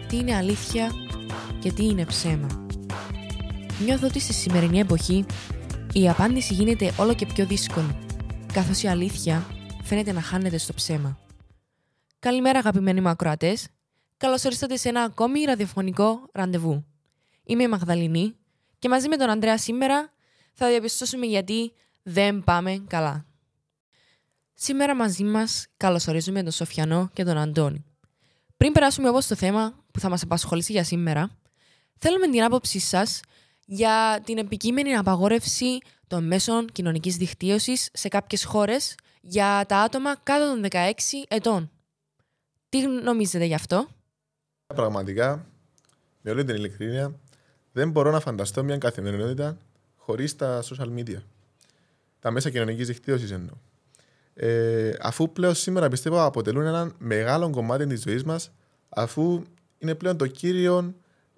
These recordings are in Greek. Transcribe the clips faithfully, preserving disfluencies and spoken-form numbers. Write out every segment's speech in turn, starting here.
τι είναι αλήθεια και τι είναι ψέμα. Νιώθω ότι στη σημερινή εποχή η απάντηση γίνεται όλο και πιο δύσκολη, καθώς η αλήθεια φαίνεται να χάνεται στο ψέμα. Καλημέρα αγαπημένοι μου ακροατές, καλώς ορίσατε σε ένα ακόμη ραδιοφωνικό ραντεβού. Είμαι η Μαγδαληνή και μαζί με τον Ανδρέα σήμερα θα διαπιστώσουμε γιατί δεν πάμε καλά. Σήμερα μαζί μας καλωσορίζουμε τον Σοφιανό και τον Αντώνη. Πριν περάσουμε όπως στο θέμα που θα μας απασχολήσει για σήμερα, θέλουμε την άποψή σας για την επικείμενη απαγόρευση των μέσων κοινωνικής δικτύωσης σε κάποιες χώρες για τα άτομα κάτω των δεκαέξι ετών. Τι νομίζετε γι' αυτό? Πραγματικά, με όλη την ειλικρίνεια, δεν μπορώ να φανταστώ μια καθημερινότητα χωρίς τα social media. Τα μέσα κοινωνικής δικτύωσης εννοώ. Ε, αφού πλέον σήμερα πιστεύω αποτελούν ένα μεγάλο κομμάτι της ζωής μας, αφού είναι πλέον το κύριο,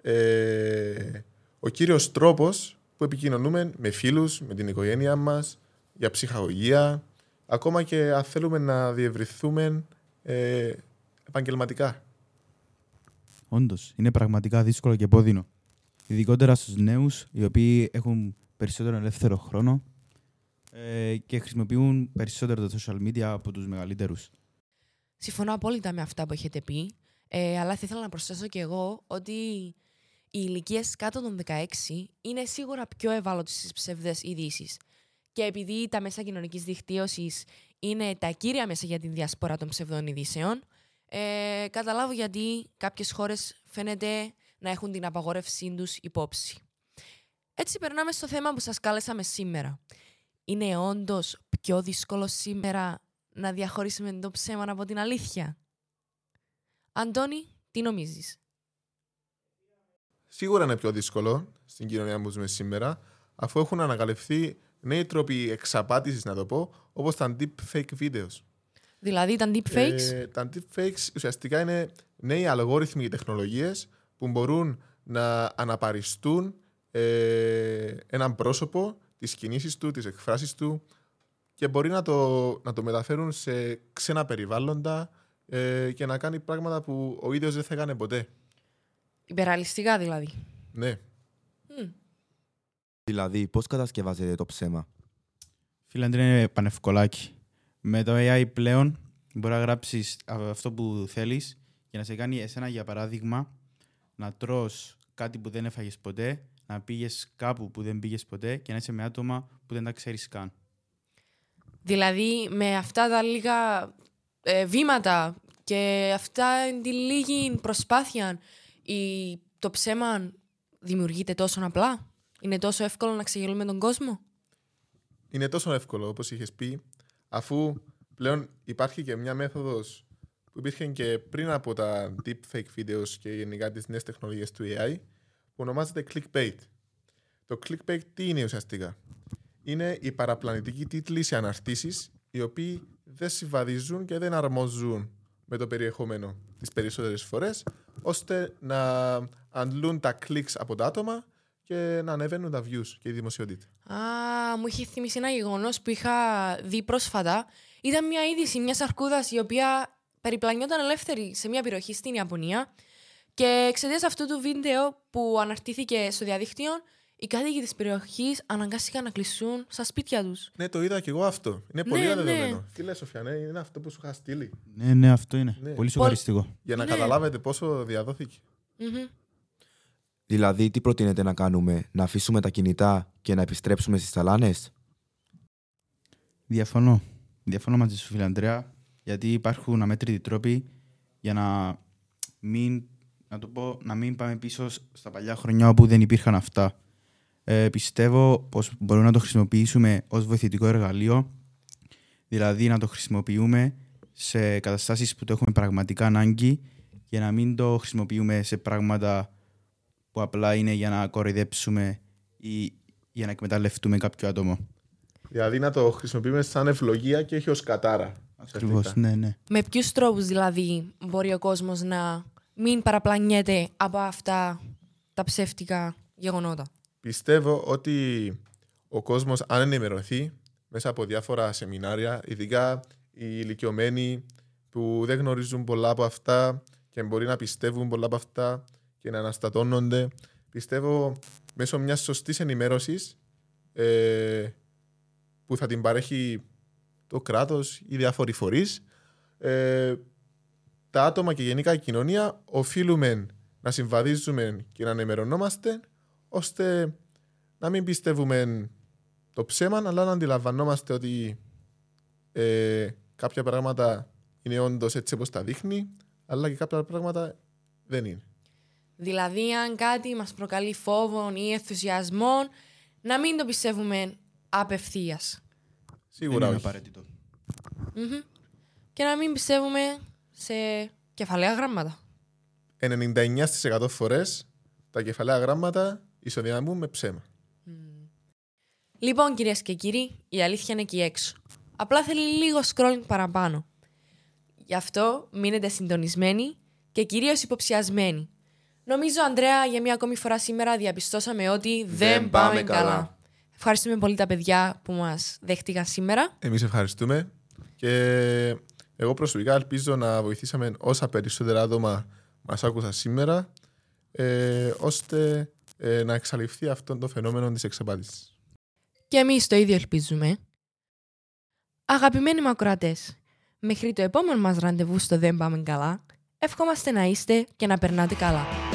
ε, ο κύριος τρόπος που επικοινωνούμε με φίλους, με την οικογένειά μας, για ψυχαγωγία, ακόμα και αν θέλουμε να διευρυθούμε ε, επαγγελματικά. Όντως, είναι πραγματικά δύσκολο και επώδυνο. Ειδικότερα στους νέους, οι οποίοι έχουν περισσότερο ελεύθερο χρόνο ε, και χρησιμοποιούν περισσότερο τα social media από τους μεγαλύτερους. Συμφωνώ απόλυτα με αυτά που έχετε πει, ε, αλλά θα ήθελα να προσθέσω και εγώ ότι οι ηλικίες κάτω των δεκαέξι είναι σίγουρα πιο ευάλωτες στις ψευδές ειδήσεις. Και επειδή τα μέσα κοινωνικής δικτύωσης είναι τα κύρια μέσα για την διασπορά των ψευδών ειδήσεων, ε, καταλάβω γιατί κάποιες χώρες φαίνεται να έχουν την απαγόρευσή τους υπόψη. Έτσι περνάμε στο θέμα που σας κάλεσαμε σήμερα. Είναι όντως πιο δύσκολο σήμερα να διαχωρίσουμε το ψέμα από την αλήθεια? Αντώνη, τι νομίζεις? Σίγουρα είναι πιο δύσκολο στην κοινωνία που ζούμε σήμερα, αφού έχουν ανακαλυφθεί νέοι τρόποι εξαπάτησης, να το πω, όπως τα deepfake videos. Δηλαδή τα deepfakes? Ε, τα deepfakes ουσιαστικά είναι νέοι αλγόριθμοι και τεχνολογίες που μπορούν να αναπαριστούν ε, έναν πρόσωπο, τις κινήσεις του, τις εκφράσεις του και μπορεί να το, να το μεταφέρουν σε ξένα περιβάλλοντα ε, και να κάνει πράγματα που ο ίδιος δεν θα έκανε ποτέ. Υπεραλιστικά δηλαδή. Ναι. Mm. Δηλαδή, πώς κατασκευάζεται το ψέμα? Φίλε, είναι πανευκολάκι. Με το έι άι πλέον μπορεί να γράψεις αυτό που θέλεις και να σε κάνει εσένα, για παράδειγμα, να τρως κάτι που δεν έφαγες ποτέ, να πήγες κάπου που δεν πήγες ποτέ και να είσαι με άτομα που δεν τα ξέρεις καν. Δηλαδή, με αυτά τα λίγα ε, βήματα και αυτά τη λίγη προσπάθεια, η, το ψέμα δημιουργείται τόσο απλά? Είναι τόσο εύκολο να ξεγελούμε τον κόσμο? Είναι τόσο εύκολο, όπως είχες πει, αφού πλέον υπάρχει και μια μέθοδος που υπήρχε και πριν από τα deepfake videos και γενικά τις νέες τεχνολογίες του έι άι, που ονομάζεται clickbait. Το clickbait τι είναι ουσιαστικά? Είναι οι παραπλανητικοί τίτλοι σε αναρτήσεις, οι οποίοι δεν συμβαδίζουν και δεν αρμόζουν με το περιεχόμενο τις περισσότερες φορές, ώστε να αντλούν τα clicks από τα άτομα και να ανεβαίνουν τα views και η δημοσιότητα. Α, μου είχε θυμίσει ένα γεγονός που είχα δει πρόσφατα. Ήταν μια είδηση μιας αρκούδας η οποία περιπλανιόταν ελεύθερη σε μια περιοχή στην Ιαπωνία και εξαιτίας αυτού του βίντεο που αναρτήθηκε στο διαδίκτυο, οι κάτοικοι της περιοχής αναγκάστηκαν να κλειστούν στα σπίτια τους. Ναι, το είδα και εγώ αυτό. Είναι πολύ ναι, δεδομένο. Ναι. Τι λες, Σοφιά, ναι, είναι αυτό που σου είχα στείλει. Ναι, ναι, αυτό είναι. Ναι. Πολύ σοκαριστικό. Για να ναι. καταλάβετε πόσο διαδόθηκε. Mm-hmm. Δηλαδή, τι προτείνετε να κάνουμε? Να αφήσουμε τα κινητά και να επιστρέψουμε στις σαλάνες? Διαφωνώ. Διαφωνώ μαζί σου, φίλε Ανδρέα, γιατί υπάρχουν αμέτρητοι τρόποι για να μην, να το πω, να μην πάμε πίσω στα παλιά χρονιά όπου δεν υπήρχαν αυτά. Ε, πιστεύω πως μπορούμε να το χρησιμοποιήσουμε ως βοηθητικό εργαλείο, δηλαδή να το χρησιμοποιούμε σε καταστάσεις που το έχουμε πραγματικά ανάγκη και να μην το χρησιμοποιούμε σε πράγματα που απλά είναι για να κοροϊδέψουμε ή για να εκμεταλλευτούμε κάποιο άτομο. Δηλαδή να το χρησιμοποιούμε σαν ευλογία και όχι ως κατάρα. Ακριβώς, ναι, ναι. Με ποιους τρόπους δηλαδή μπορεί ο κόσμος να μην παραπλανιέται από αυτά τα ψεύτικα γεγονότα? Πιστεύω ότι ο κόσμος, αν ενημερωθεί μέσα από διάφορα σεμινάρια, ειδικά οι ηλικιωμένοι που δεν γνωρίζουν πολλά από αυτά και μπορεί να πιστεύουν πολλά από αυτά και να αναστατώνονται. Πιστεύω μέσω μιας σωστής ενημέρωσης ε, που θα την παρέχει το κράτος ή διάφοροι φορείς, ε, τα άτομα και γενικά η κοινωνία οφείλουμε να συμβαδίζουμε και να ενημερωνόμαστε ώστε να μην πιστεύουμε το ψέμα, αλλά να αντιλαμβανόμαστε ότι ε, κάποια πράγματα είναι όντως έτσι όπως τα δείχνει, αλλά και κάποια πράγματα δεν είναι. Δηλαδή, αν κάτι μας προκαλεί φόβο ή ενθουσιασμό, να μην το πιστεύουμε απευθείας. Σίγουρα είναι όχι. απαραίτητο. Mm-hmm. Και να μην πιστεύουμε σε κεφαλαία γράμματα. ενενήντα εννέα τοις εκατό φορές τα κεφαλαία γράμματα ισοδυναμούν με ψέμα. Mm. Λοιπόν, κυρίες και κύριοι, η αλήθεια είναι εκεί έξω. Απλά θέλει λίγο scrolling παραπάνω. Γι' αυτό μείνετε συντονισμένοι και κυρίως υποψιασμένοι. Νομίζω, Ανδρέα, για μια ακόμη φορά σήμερα διαπιστώσαμε ότι δεν, δεν πάμε, πάμε καλά. καλά. Ευχαριστούμε πολύ τα παιδιά που μας δέχτηκαν σήμερα. Εμείς ευχαριστούμε και εγώ προσωπικά ελπίζω να βοηθήσαμε όσα περισσότερα άτομα μας άκουσαν σήμερα ε, ώστε ε, να εξαλειφθεί αυτό το φαινόμενο της εξαπάτησης. Και εμείς το ίδιο ελπίζουμε. Αγαπημένοι μου ακροατές, μέχρι το επόμενο μας ραντεβού στο Δεν Πάμε Καλά, εύχομαστε να είστε και να περνάτε καλά.